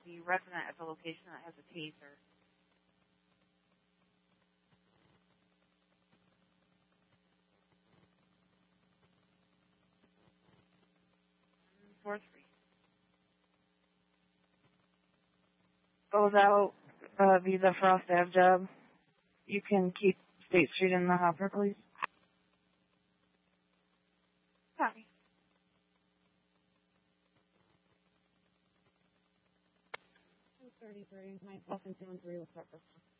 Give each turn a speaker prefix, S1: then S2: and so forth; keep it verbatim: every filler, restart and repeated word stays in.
S1: the resident at the location that has a taser. Four three. Goes out uh, via the Frost Ave job. You can keep State Street in the hopper, please. Copy.
S2: two thirty-three, nine seven seven three, what's that first one?